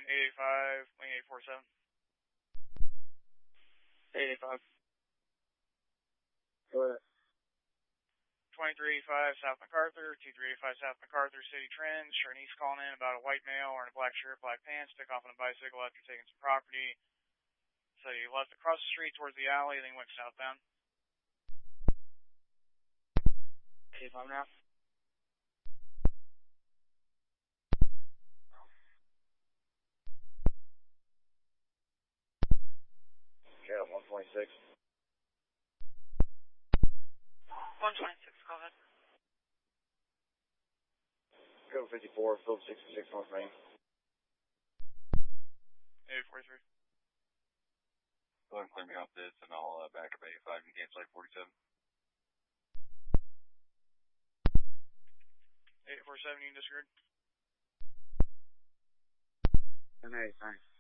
885, wing 847. 885. Go ahead. 2385 South MacArthur, 2385 South MacArthur, City Trends. Sharnice calling in about a white male wearing a black shirt, black pants, took off on a bicycle after taking some property. So he left across the street towards the alley, then he went southbound. 85 now. Yeah, 126. 126, go ahead. Code 54, Phillips 66 North Main. 843. Go ahead and clear me off this, and I'll back up 85 and cancel 847. 847, you disagreed? 10-8, thanks.